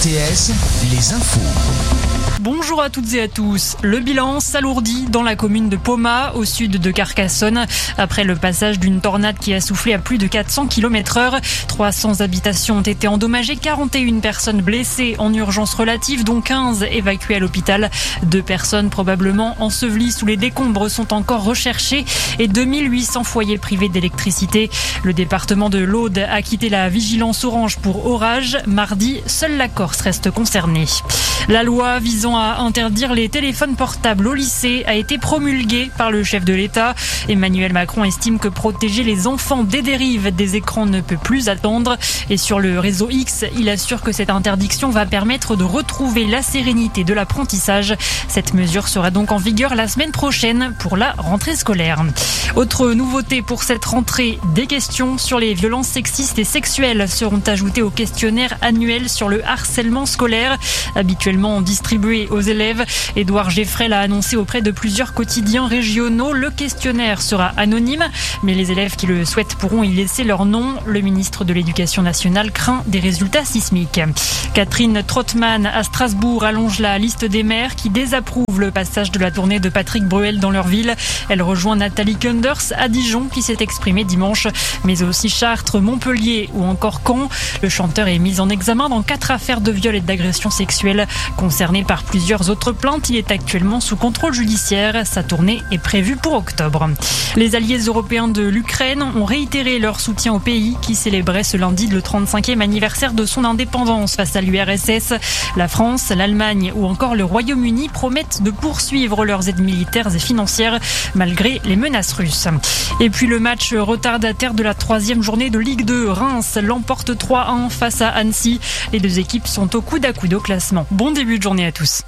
RTS, les infos. Bonjour à toutes et à tous. Le bilan s'alourdit dans la commune de Poma, au sud de Carcassonne, après le passage d'une tornade qui a soufflé à plus de 400 km/h. 300 habitations ont été endommagées, 41 personnes blessées en urgence relative, dont 15 évacuées à l'hôpital. 2 personnes probablement ensevelies sous les décombres sont encore recherchées et 2800 foyers privés d'électricité. Le département de l'Aude a quitté la vigilance orange pour orage. Mardi, seule la Corse reste concernée. La loi visant à interdire les téléphones portables au lycée a été promulguée par le chef de l'État. Emmanuel Macron estime que protéger les enfants des dérives des écrans ne peut plus attendre. Et sur le réseau X, il assure que cette interdiction va permettre de retrouver la sérénité de l'apprentissage. Cette mesure sera donc en vigueur la semaine prochaine pour la rentrée scolaire. Autre nouveauté pour cette rentrée, des questions sur les violences sexistes et sexuelles seront ajoutées au questionnaire annuel sur le harcèlement scolaire. Habituellement distribué aux élèves, Édouard Geffrel a annoncé auprès de plusieurs quotidiens régionaux. Le questionnaire sera anonyme, mais les élèves qui le souhaitent pourront y laisser leur nom. Le ministre de l'Éducation nationale craint des résultats sismiques. Catherine Trottmann à Strasbourg allonge la liste des maires qui désapprouvent le passage de la tournée de Patrick Bruel dans leur ville. Elle rejoint Nathalie Kunders à Dijon qui s'est exprimée dimanche, mais aussi Chartres, Montpellier ou encore Caen. Le chanteur est mis en examen dans 4 affaires de viol et d'agression sexuelle. Concerné par plusieurs autres plaintes, il est actuellement sous contrôle judiciaire. Sa tournée est prévue pour octobre. Les alliés européens de l'Ukraine ont réitéré leur soutien au pays qui célébrait ce lundi le 35e anniversaire de son indépendance face à l'URSS. La France, l'Allemagne ou encore le Royaume-Uni promettent de poursuivre leurs aides militaires et financières malgré les menaces russes. Et puis le match retardataire de la 3e journée de Ligue 2, Reims l'emporte 3-1 face à Annecy. Les deux équipes sont au coude à coude au classement. Bon début de journée à tous.